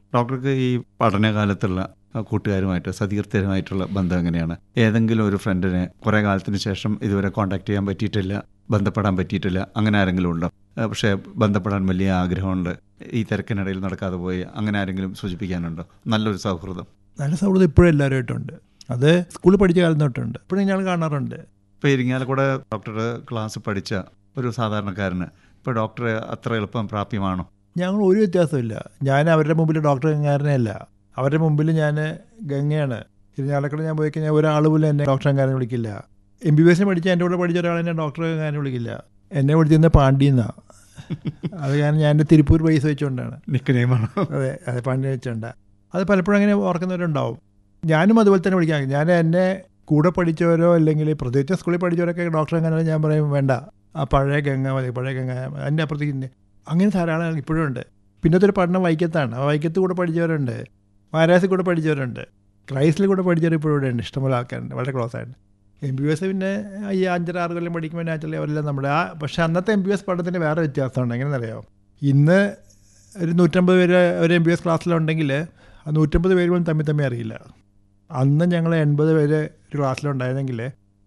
ഡോക്ടർക്ക് ഈ പഠനകാലത്തുള്ള കൂട്ടുകാരുമായിട്ട് സതീർത്ഥരുമായിട്ടുള്ള ബന്ധം എങ്ങനെയാണ്? ഏതെങ്കിലും ഒരു ഫ്രണ്ടിനെ കുറേ കാലത്തിന് ശേഷം ഇതുവരെ കോൺടാക്ട് ചെയ്യാൻ പറ്റിയിട്ടില്ല, ബന്ധപ്പെടാൻ പറ്റിയിട്ടില്ല, അങ്ങനെ ആരെങ്കിലും ഉണ്ടോ? പക്ഷേ ബന്ധപ്പെടാൻ വലിയ ആഗ്രഹമുണ്ട്, ഈ തിരക്കിനിടയിൽ നടക്കാതെ പോയി, അങ്ങനെ ആരെങ്കിലും സൂചിപ്പിക്കാനുണ്ടോ? നല്ലൊരു സൗഹൃദം. നല്ല സൗഹൃദം ഇപ്പോഴും എല്ലാവരുമായിട്ടുണ്ട്. അത് സ്കൂളിൽ പഠിച്ച കാലം തൊട്ടുണ്ട്, ഇപ്പോഴും ഞാൻ കാണാറുണ്ട്. ഇപ്പോൾ ഇരിങ്ങാലക്കുട ഡോക്ടറുടെ ക്ലാസ് പഠിച്ച ഒരു സാധാരണക്കാരന് ഇപ്പോൾ ഡോക്ടറെ അത്ര എളുപ്പം പ്രാപ്യമാണോ? ഞങ്ങൾ ഒരു വ്യത്യാസമില്ല. ഞാൻ അവരുടെ മുമ്പിൽ ഡോക്ടർ ഗംഗാരനെയല്ല, അവരുടെ മുമ്പിൽ ഞാൻ ഗംഗയാണ്. ഇരിങ്ങാലക്കുട ഞാൻ പോയി കഴിഞ്ഞാൽ ഒരാൾ പോലും എന്നെ ഡോക്ടർ ഗംഗാരനെ വിളിക്കില്ല. MBBS പഠിച്ച എൻ്റെ കൂടെ പഠിച്ച ഒരാളെന്നെ ഡോക്ടർ ഗംഗാരനെ വിളിക്കില്ല. എന്നെ വിളിച്ചിരുന്ന പാണ്ഡ്യന്നാണ്. അത് കാരണം ഞാൻ എൻ്റെ തിരുപ്പൂർ പൈസ വെച്ചുകൊണ്ടാണ്. അതെ അതെ, പാണ്ഡ്യ വെച്ചുകൊണ്ട്. അത് പലപ്പോഴും അങ്ങനെ ഓർക്കുന്നവരുണ്ടാവും. ഞാനും അതുപോലെ തന്നെ വിളിക്കാം. ഞാൻ എന്നെ കൂടെ പഠിച്ചവരോ അല്ലെങ്കിൽ പ്രത്യേകിച്ച് സ്കൂളിൽ പഠിച്ചവരൊക്കെ ഡോക്ടർ ഗംഗാരനെ ഞാൻ പറയും വേണ്ട, ആ പഴയ ഗംഗ മതി, പഴയ ഗംഗ. അതിൻ്റെ അപ്പുറത്തേക്ക് അങ്ങനെ ധാരാളം ഇപ്പോഴും ഉണ്ട്. പിന്നത്തെ ഒരു പഠനം വൈക്കത്താണ്. ആ വൈക്കത്ത് കൂടെ പഠിച്ചവരുണ്ട്, മഹാരാജ് കൂടെ പഠിച്ചവരുണ്ട്, ക്രൈസ്റ്റിൽ കൂടെ പഠിച്ചവർ ഇപ്പോഴും ഇവിടെ ഉണ്ട്, ഇഷ്ടംപോലെ ആൾക്കാരുണ്ട്, വളരെ ക്ലോസ് ആയിട്ട്. MBBS പിന്നെ ഈ 5-6 കൊല്ലം പഠിക്കുമ്പോൾ നാച്ചുറലി അവരെല്ലാം നമ്മുടെ പക്ഷേ അന്നത്തെ MBBS പഠനത്തിന് വേറെ വ്യത്യാസമുണ്ട്. എങ്ങനെയെന്നറിയാമോ? ഇന്ന് ഒരു 150 പേര് ഒരു MBBS ക്ലാസ്സിലുണ്ടെങ്കിൽ ആ 150 പേര് പോലും തമ്മിൽ അറിയില്ല. അന്ന് ഞങ്ങൾ 80 പേര് ഒരു ക്ലാസ്സിലുണ്ടായിരുന്നെങ്കിൽ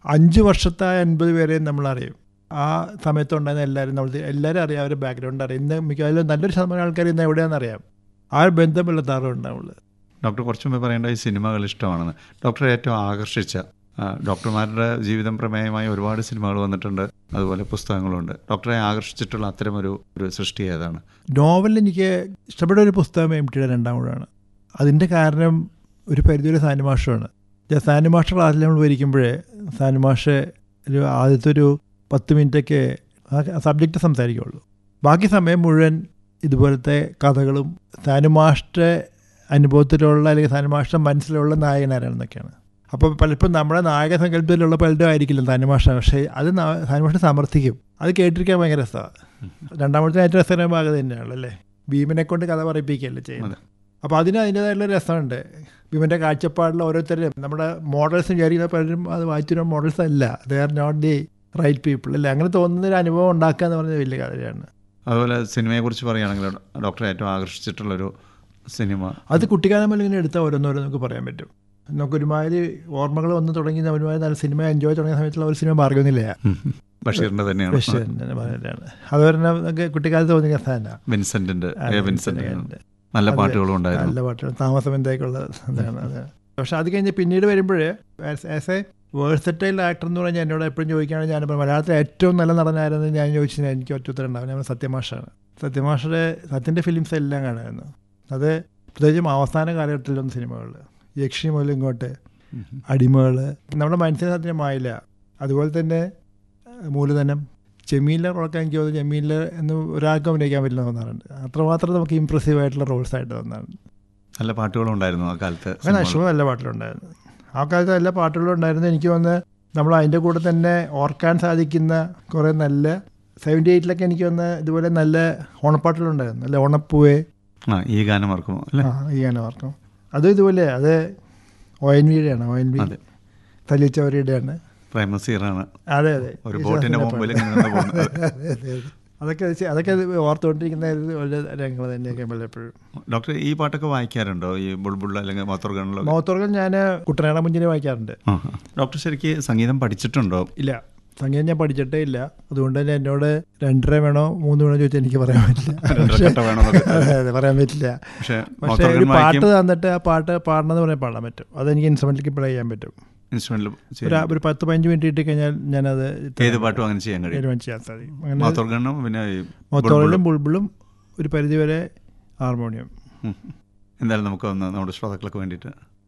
5 വർഷത്തെ 80 പേരെയും നമ്മളറിയും. ആ സമയത്തുണ്ടായിരുന്ന എല്ലാവരും അറിയാം, അവരുടെ ബാക്ക്ഗ്രൗണ്ട് അറിയാം. ഇന്ന് മിക്കവാറും നല്ലൊരു ശതമാനം ആൾക്കാർ ഇന്ന് എവിടെയാണെന്ന് അറിയാം. ആ ഒരു ബന്ധമുള്ള താറുണ്ടാവുള്ളൂ. ഡോക്ടർ കുറച്ച് മുമ്പ് പറയേണ്ട ഈ സിനിമകൾ ഇഷ്ടമാണെന്ന്. ഡോക്ടറെ ഏറ്റവും ആകർഷിച്ച ഡോക്ടർമാരുടെ ജീവിതം പ്രമേയമായി ഒരുപാട് സിനിമകൾ വന്നിട്ടുണ്ട്, അതുപോലെ പുസ്തകങ്ങളുണ്ട്. ഡോക്ടറെ ആകർഷിച്ചിട്ടുള്ള അത്തരമൊരു സൃഷ്ടി ഏതാണ്? നോവൽ എനിക്ക് ഇഷ്ടപ്പെട്ട ഒരു പുസ്തകം MT രണ്ടാം ഊഴാണ്. അതിൻ്റെ കാരണം ഒരു പരിധിവരെ സാനുമാഷമാണ്. സാനുമാഷ ക്ലാസ്സിൽ നമ്മൾ ഇരിക്കുമ്പോഴേ സാനുമാഷ് ആദ്യത്തെ ഒരു 10 മിനിറ്റൊക്കെ ആ സബ്ജക്റ്റ് സംസാരിക്കുകയുള്ളൂ. ബാക്കി സമയം മുഴുവൻ ഇതുപോലത്തെ കഥകളും സാനുമാഷ്ട അനുഭവത്തിലുള്ള അല്ലെങ്കിൽ സാനുമാഷ്ട മനസ്സിലുള്ള നായകനാരാണെന്നൊക്കെയാണ്. അപ്പോൾ പലപ്പോഴും നമ്മുടെ നായക സങ്കല്പത്തിലുള്ള പലരും ആയിരിക്കില്ല സാനുമാഷ, പക്ഷേ അത് സാനുമാഷ സമർത്ഥിക്കും. അത് കേട്ടിരിക്കാൻ ഭയങ്കര രസമാണ്. രണ്ടാമത്തെ ഏറ്റവും രസകരമായ ഭാഗം തന്നെയാണ് അല്ലേ, ഭീമനെ കൊണ്ട് കഥ പറയിപ്പിക്കുകയല്ലേ ചെയ്യുന്നത്. അപ്പോൾ അതിൻ്റേതായിട്ടുള്ള രസമുണ്ട്. ഭീമൻ്റെ കാഴ്ചപ്പാടിൽ ഓരോരുത്തരും നമ്മുടെ മോഡൽസ് വിചാരിക്കുന്ന പലരും അത് വായിച്ചിരുന്ന മോഡൽസ് അല്ല, they are not the right people അല്ലേ, അങ്ങനെ തോന്നുന്നൊരു അനുഭവം ഉണ്ടാക്കുക എന്ന് പറഞ്ഞാൽ വലിയ കാര്യമാണ്. അതുപോലെ സിനിമയെക്കുറിച്ച് പറയുകയാണെങ്കിൽ ഡോക്ടറെ ഏറ്റവും ആകർഷിച്ചിട്ടുള്ളൊരു സിനിമ? അത് കുട്ടിക്കാലം മുതൽ ഇങ്ങനെ എടുത്താൽ ഓരോന്നോരോ നമുക്ക് പറയാൻ പറ്റും. നമുക്ക് ഒരുമാതിരി ഓർമ്മകൾ വന്ന് തുടങ്ങി ഒരുമാതിരി നല്ല സിനിമ എൻജോയ് തുടങ്ങിയ സമയത്തുള്ള ഒരു സിനിമ ഭാർഗവനില്ല, ബഷീറിൻ്റെ തന്നെയാണ്. അതുപോലെ നമുക്ക് കുട്ടിക്കാലത്ത് തോന്നിയ കഥ വിൻസെന്റിന്റെ നല്ല പാട്ടുകളും ഉണ്ടായിരുന്നു, നല്ല പാട്ടുകൾ, താമസം എന്തായിക്കുള്ള അതാണ് അത്. പക്ഷെ അത് കഴിഞ്ഞ് പിന്നീട് വരുമ്പോഴേ ആസ് എ വേഴ്സറ്റൈൽ ആക്ടർ എന്ന് പറഞ്ഞാൽ എന്നോട് എപ്പോഴും ചോദിക്കുകയാണെങ്കിൽ ഞാൻ മലയാളത്തിലെ ഏറ്റവും നല്ല നടനായിരുന്നു ഞാൻ ചോദിച്ചാൽ എനിക്ക് ഒറ്റ ഉത്തരം ഉണ്ടാവും, ഞാൻ സത്യമാഷാണ്. സത്യൻ്റെ ഫിലിംസ് എല്ലാം കാണുമായിരുന്നു. അത് പ്രത്യേകിച്ചും അവസാന കാലഘട്ടത്തിൽ വന്ന സിനിമകളിൽ യക്ഷി മുതൽ ഇങ്ങോട്ട് അടിമകൾ നമ്മുടെ മനസ്സിന് സത്യമായില്ല. അതുപോലെ തന്നെ മൂലധനം, ജമീലിൻ്റെ റോളൊക്കെ എനിക്ക് തോന്നുന്നു ജമീലിൽ എന്ന് ഒരാൾക്കും അഭിനയിക്കാൻ പറ്റില്ല തോന്നാറുണ്ട്. അത്രമാത്രം നമുക്ക് ഇമ്പ്രസീവ് ആയിട്ടുള്ള റോൾസ് ആയിട്ട് തോന്നാറുണ്ട്. നല്ല പാട്ടുകളും ഉണ്ടായിരുന്നു ആ കാലത്ത്. അങ്ങനെ അശ്വം നല്ല പാട്ടുകളുണ്ടായിരുന്നു ആ കാലത്ത്, നല്ല പാട്ടുകളും ഉണ്ടായിരുന്നു. എനിക്ക് തോന്നുന്നത് നമ്മൾ അതിൻ്റെ കൂടെ തന്നെ ഓർക്കാൻ സാധിക്കുന്ന കുറേ നല്ല 78 എനിക്ക് തോന്നുന്നത് ഇതുപോലെ നല്ല ഓണപ്പാട്ടുകളുണ്ടായിരുന്നു. നല്ല ഓണപ്പൂവേ, ഈ ഗാനം ഓർക്കും അല്ലേ? ഈ ഗാനം ഓർക്കും. അതും ഇതുപോലെ അത് ONVയുടെയാണ്, ONV തല്ലിച്ചവരിയുടെയാണ്, പ്രേമസീറാണ്. അതെ അതെ, ഒരു ബോട്ടിന്റെ മുമ്പിൽ അതൊക്കെ ഓർത്തുകൊണ്ടിരിക്കുന്ന ഒരു രംഗങ്ങൾ തന്നെയൊക്കെ പലപ്പോഴും. ഡോക്ടർ ഈ പാട്ടൊക്കെ വായിക്കാറുണ്ടോ? ഈ ബുൾബുൾ അല്ലെങ്കിൽ മൗത്തോർഗൻ ഞാൻ കുട്ടനാടൻ മുഞ്ചിനെ വായിക്കാറുണ്ട്. ഡോക്ടർ ശരിക്ക് സംഗീതം പഠിച്ചിട്ടുണ്ടോ? ഇല്ല, സംഗീതം ഞാൻ പഠിച്ചിട്ടേ ഇല്ല. അതുകൊണ്ട് തന്നെ എന്നോട് 2.5 വേണോ 3 വേണോ ചോദിച്ചാൽ എനിക്ക് പറയാൻ പറ്റില്ല. അതെ, പറയാൻ പറ്റില്ല. പക്ഷേ ഒരു പാട്ട് തന്നിട്ട് ആ പാട്ട് പാടണമെന്ന് പറഞ്ഞാൽ പാടാൻ പറ്റും. അതെനിക്ക് ഇൻസ്ട്രുമെന്റിലേക്ക് പ്ലേ ചെയ്യാൻ പറ്റും. ഒരു 10-15 മിനിറ്റ് ഇട്ട് കഴിഞ്ഞാൽ ഞാനത് ഏത് പാട്ടും അങ്ങനെ ചെയ്യാൻ സാധിക്കും. മൗത്തോർഗനും ബുൾബുളും ഒരു പരിധിവരെ ഹാർമോണിയം. എന്തായാലും നമുക്കൊന്ന് നമ്മുടെ ശ്രോതാക്കൾക്ക് വേണ്ടിയിട്ട്